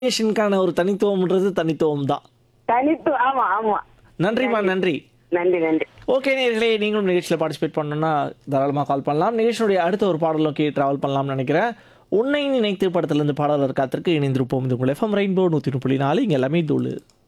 நேஷனுக்கான ஒரு தனித்துவம்ன்றது தனித்துவம் தான். ஆமா ஆமா. நன்றிம்மா, நன்றி. நன்றி நன்றி. ஓகே நேயர்களே, நீங்களும் நிகழ்ச்சியில் பார்ட்டிசிபேட் பண்ணணும்னா தாராளமாக கால் பண்ணலாம். நிகழ்ச்சியுடைய அடுத்த ஒரு பாடல் நோக்கி ட்ராவல் பண்ணலாம்னு நினைக்கிறேன். உன்னை நினைத்து படத்திலிருந்து பாடலர் காத்திருக்கு இணைந்திருப்போம். இது உங்கள் எஃப்எம் ரெயின்போ 103.4 இங்கே எல்லாமே தூளு.